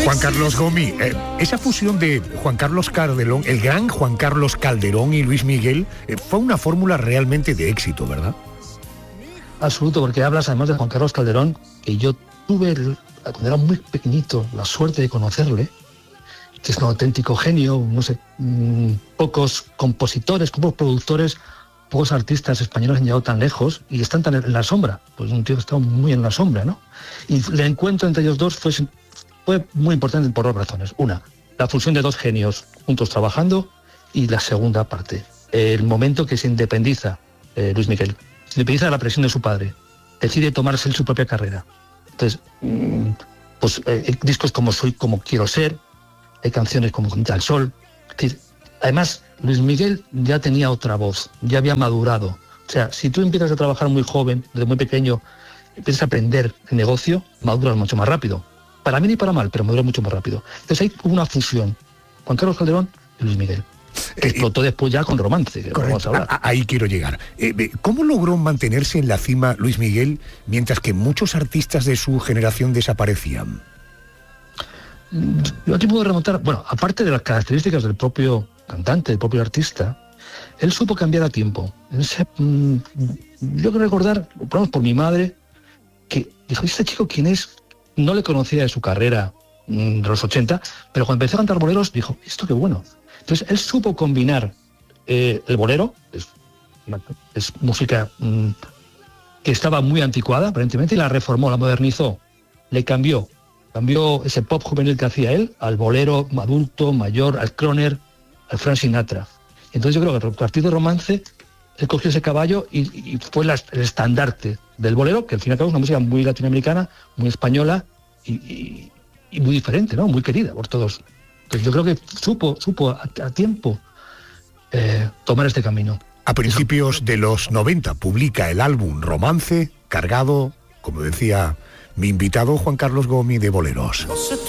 Juan Carlos Gomi, esa fusión de Juan Carlos Calderón, el gran Juan Carlos Calderón y Luis Miguel, fue una fórmula realmente de éxito, ¿verdad? Absoluto, porque hablas además de Juan Carlos Calderón, que yo tuve, cuando era muy pequeñito, la suerte de conocerle, que es un auténtico genio, no sé, pocos compositores, pocos productores, pocos artistas españoles han llegado tan lejos y están tan en la sombra. Pues un tío que está muy en la sombra, ¿no? Y el encuentro entre ellos dos fue muy importante por dos razones. Una, la fusión de dos genios juntos trabajando, y la segunda parte, el momento que se independiza Luis Miguel. Se independiza de la presión de su padre, decide tomarse él su propia carrera. Entonces, discos como Soy como quiero ser, hay canciones como Contra el Sol. Es decir, además, Luis Miguel ya tenía otra voz, ya había madurado. O sea, si tú empiezas a trabajar muy joven, desde muy pequeño, empiezas a aprender el negocio, maduras mucho más rápido. Para bien y para mal, pero maduras mucho más rápido. Entonces hay una fusión, Juan Carlos Calderón y Luis Miguel, que explotó después ya con Romance, que vamos a hablar. Ahí quiero llegar. ¿Cómo logró mantenerse en la cima Luis Miguel mientras que muchos artistas de su generación desaparecían? Yo aquí puedo remontar, bueno, aparte de las características del propio cantante, del propio artista, él supo cambiar a tiempo. Yo quiero recordar, por mi madre, que dijo, ¿este chico quién es? No le conocía de su carrera de los 80, pero cuando empezó a cantar boleros, dijo, esto qué bueno. Entonces él supo combinar el bolero, es música que estaba muy anticuada, aparentemente, y la reformó, la modernizó, le cambió ese pop juvenil que hacía él al bolero adulto, mayor, al crooner, al Frank Sinatra. Entonces yo creo que a partir de Romance él cogió ese caballo y fue el estandarte del bolero, que al fin y al cabo es una música muy latinoamericana, muy española y muy diferente, ¿no? Muy querida por todos. Entonces yo creo que supo a tiempo tomar este camino. A principios de los 90 publica el álbum Romance, cargado, como decía mi invitado Juan Carlos Gomi, de boleros.